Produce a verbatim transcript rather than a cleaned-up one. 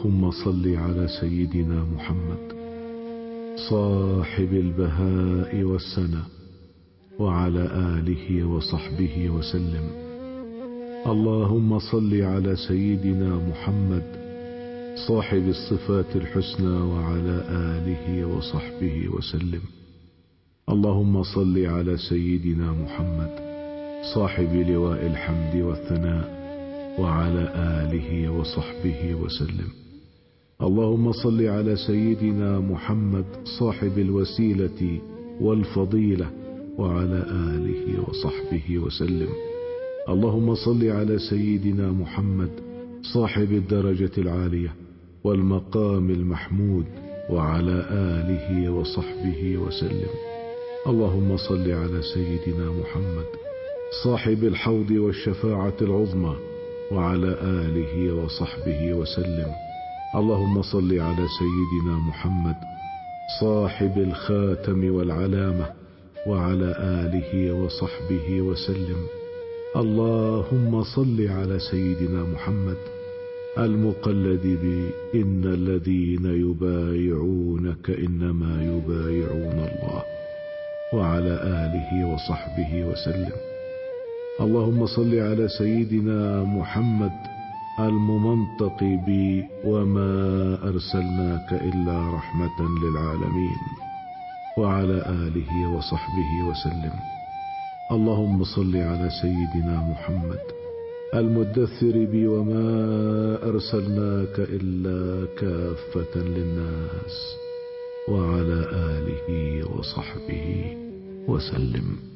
اللهم صل على سيدنا محمد صاحب البهاء والسناء وعلى آله وصحبه وسلم. اللهم صل على سيدنا محمد صاحب الصفات الحسنى وعلى آله وصحبه وسلم. اللهم صل على سيدنا محمد صاحب لواء الحمد والثناء وعلى آله وصحبه وسلم. اللهم صل على سيدنا محمد صاحب الوسيلة والفضيلة وعلى آله وصحبه وسلم. اللهم صل على سيدنا محمد صاحب الدرجة العالية والمقام المحمود وعلى آله وصحبه وسلم. اللهم صل على سيدنا محمد صاحب الحوض والشفاعة العظمى وعلى آله وصحبه وسلم. اللهم صل على سيدنا محمد صاحب الخاتم والعلامة وعلى آله وصحبه وسلم. اللهم صل على سيدنا محمد المقلد بإن الذين يبايعونك إنما يبايعون الله وعلى آله وصحبه وسلم. اللهم صل على سيدنا محمد الممنطق بي وما أرسلناك إلا رحمة للعالمين وعلى آله وصحبه وسلم. اللهم صل على سيدنا محمد المدثر بي وما أرسلناك إلا كافة للناس وعلى آله وصحبه وسلم.